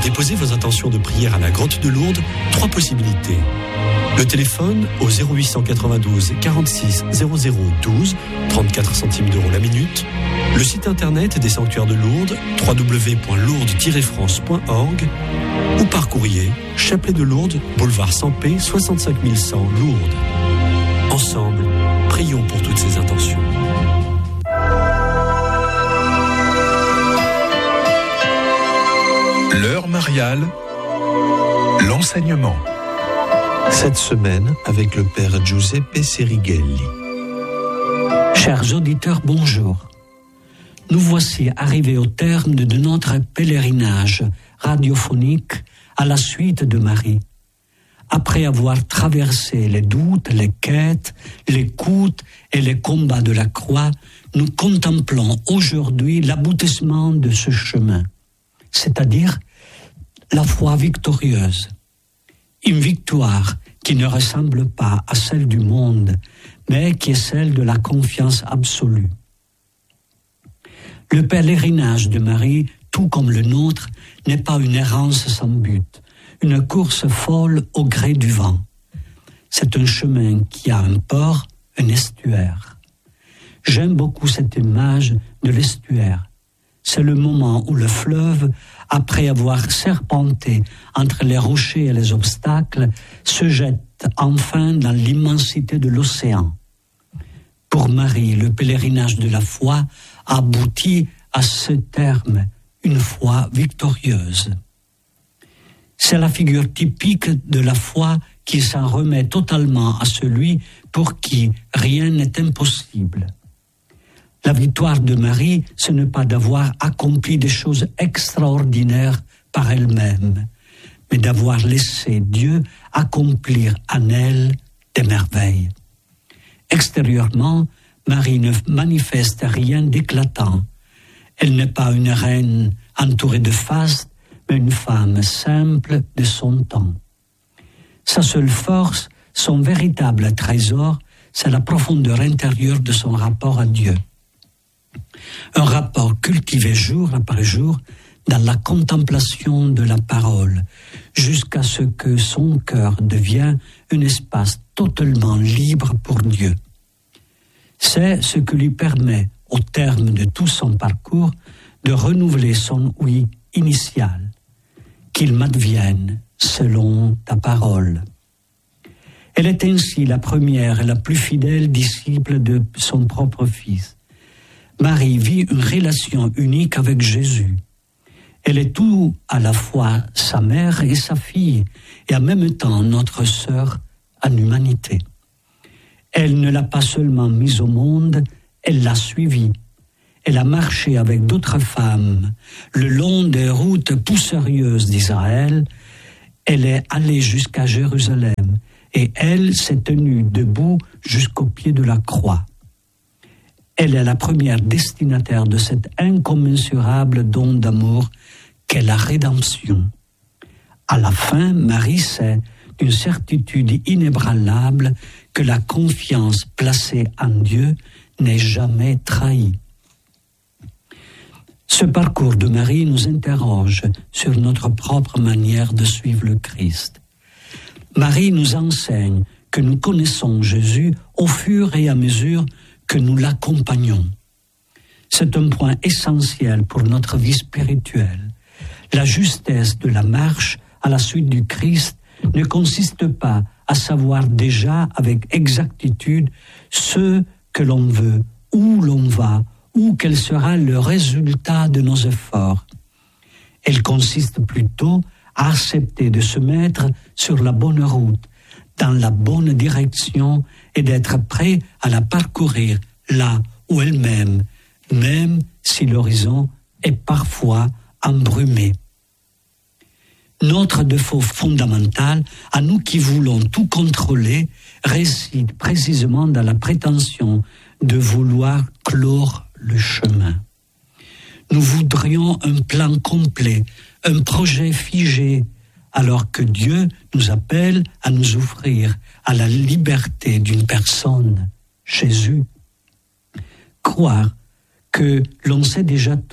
déposer vos intentions de prière à la Grotte de Lourdes, 3 possibilités. Le téléphone au 0892 46 00 12, 34 centimes d'euros la minute. Le site internet des sanctuaires de Lourdes, www.lourdes-france.org, ou par courrier, Chapelet de Lourdes, boulevard Sampé, 65 100 Lourdes. Ensemble, prions pour toutes ces intentions. L'heure mariale, l'enseignement. Cette semaine, avec le père Giuseppe Serighelli. Chers auditeurs, bonjour. Nous voici arrivés au terme de notre pèlerinage radiophonique à la suite de Marie. Après avoir traversé les doutes, les quêtes, les coups et les combats de la croix, nous contemplons aujourd'hui l'aboutissement de ce chemin, c'est-à-dire la foi victorieuse. Une victoire qui ne ressemble pas à celle du monde, mais qui est celle de la confiance absolue. Le pèlerinage de Marie, tout comme le nôtre, n'est pas une errance sans but, une course folle au gré du vent. C'est un chemin qui a un port, un estuaire. J'aime beaucoup cette image de l'estuaire. C'est le moment où le fleuve, après avoir serpenté entre les rochers et les obstacles, se jette enfin dans l'immensité de l'océan. Pour Marie, le pèlerinage de la foi aboutit à ce terme, une foi victorieuse. C'est la figure typique de la foi qui s'en remet totalement à celui pour qui rien n'est impossible. La victoire de Marie, ce n'est pas d'avoir accompli des choses extraordinaires par elle-même, mais d'avoir laissé Dieu accomplir en elle des merveilles. Extérieurement, Marie ne manifeste rien d'éclatant. Elle n'est pas une reine entourée de faste, mais une femme simple de son temps. Sa seule force, son véritable trésor, c'est la profondeur intérieure de son rapport à Dieu. Un rapport cultivé jour après jour dans la contemplation de la parole, jusqu'à ce que son cœur devienne un espace totalement libre pour Dieu. C'est ce qui lui permet, au terme de tout son parcours, de renouveler son oui initial, qu'il m'advienne selon ta parole. Elle est ainsi la première et la plus fidèle disciple de son propre Fils. Marie vit une relation unique avec Jésus. Elle est tout à la fois sa mère et sa fille, et en même temps notre sœur en humanité. Elle ne l'a pas seulement mise au monde, elle l'a suivie. Elle a marché avec d'autres femmes le long des routes poussiéreuses d'Israël. Elle est allée jusqu'à Jérusalem et elle s'est tenue debout jusqu'au pied de la croix. Elle est la première destinataire de cet incommensurable don d'amour qu'est la rédemption. À la fin, Marie sait d'une certitude inébranlable que la confiance placée en Dieu n'est jamais trahie. Ce parcours de Marie nous interroge sur notre propre manière de suivre le Christ. Marie nous enseigne que nous connaissons Jésus au fur et à mesure que nous l'accompagnons. C'est un point essentiel pour notre vie spirituelle. La justesse de la marche à la suite du Christ ne consiste pas à savoir déjà avec exactitude ce que l'on veut, où l'on va, ou quel sera le résultat de nos efforts. Elle consiste plutôt à accepter de se mettre sur la bonne route, dans la bonne direction et d'être prêt à la parcourir là où elle-même, même si l'horizon est parfois embrumé. Notre défaut fondamental, à nous qui voulons tout contrôler, réside précisément dans la prétention de vouloir clore le chemin. Nous voudrions un plan complet, un projet figé, alors que Dieu nous appelle à nous offrir à la liberté d'une personne, Jésus. Croire que l'on sait déjà tout,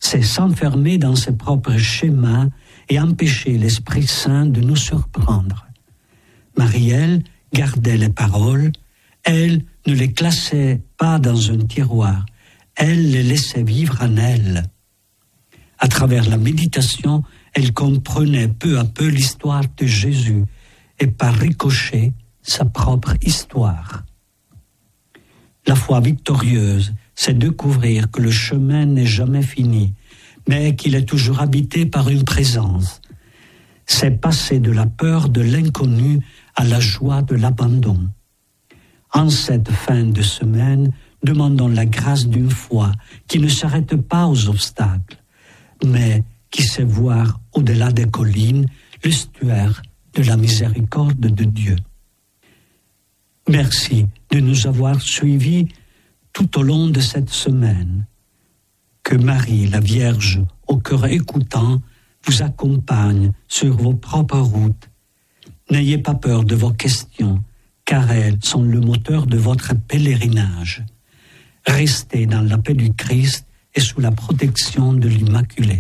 c'est s'enfermer dans ses propres schémas et empêcher l'Esprit Saint de nous surprendre. Marie-Elle gardait les paroles, elle ne les classait pas dans un tiroir, elle les laissait vivre en elle. À travers la méditation, elle comprenait peu à peu l'histoire de Jésus et par ricochet, sa propre histoire. La foi victorieuse, c'est découvrir que le chemin n'est jamais fini, mais qu'il est toujours habité par une présence. C'est passer de la peur de l'inconnu à la joie de l'abandon. En cette fin de semaine, demandons la grâce d'une foi qui ne s'arrête pas aux obstacles, mais qui sait voir au-delà des collines l'estuaire de la miséricorde de Dieu. Merci de nous avoir suivis tout au long de cette semaine. Que Marie, la Vierge, au cœur écoutant, vous accompagne sur vos propres routes. N'ayez pas peur de vos questions, car elles sont le moteur de votre pèlerinage. Restez dans la paix du Christ et sous la protection de l'Immaculée.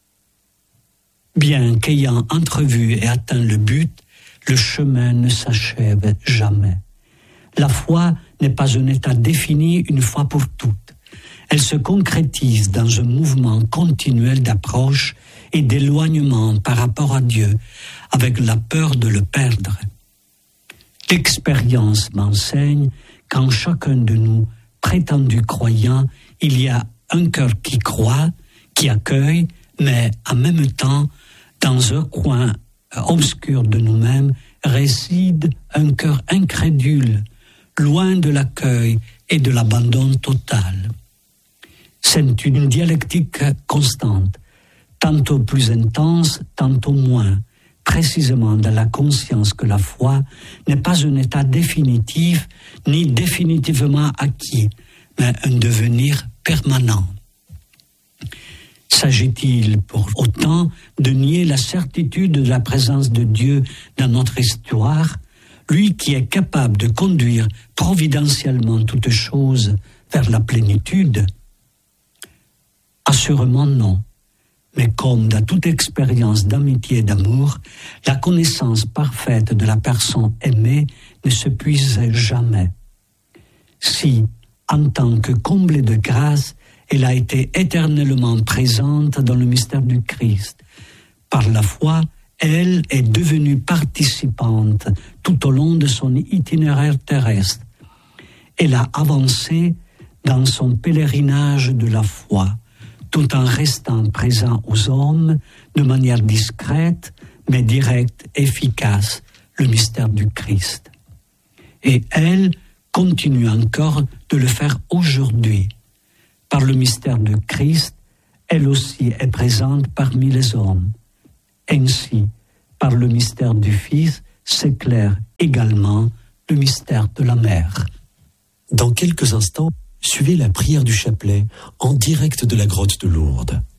Bien qu'ayant entrevu et atteint le but, le chemin ne s'achève jamais. La foi n'est pas un état défini une fois pour toutes. Elle se concrétise dans un mouvement continuel d'approche et d'éloignement par rapport à Dieu, avec la peur de le perdre. L'expérience m'enseigne qu'en chacun de nous, prétendus croyants, il y a un cœur qui croit, qui accueille, mais en même temps, dans un coin obscur de nous-mêmes, réside un cœur incrédule, loin de l'accueil et de l'abandon total. C'est une dialectique constante, tantôt plus intense, tantôt moins, précisément dans la conscience que la foi n'est pas un état définitif ni définitivement acquis, mais un devenir permanent. S'agit-il pour autant de nier la certitude de la présence de Dieu dans notre histoire, lui qui est capable de conduire providentiellement toutes choses vers la plénitude? Assurément non. Mais comme dans toute expérience d'amitié et d'amour, la connaissance parfaite de la personne aimée ne s'épuise jamais. Si, en tant que comblée de grâce, elle a été éternellement présente dans le mystère du Christ, par la foi, elle est devenue participante tout au long de son itinéraire terrestre. Elle a avancé dans son pèlerinage de la foi, tout en restant présent aux hommes de manière discrète, mais directe, efficace, le mystère du Christ. Et elle continue encore de le faire aujourd'hui. Par le mystère du Christ, elle aussi est présente parmi les hommes. Ainsi, par le mystère du Fils, s'éclaire également le mystère de la Mère. Dans quelques instants, suivez la prière du chapelet en direct de la grotte de Lourdes.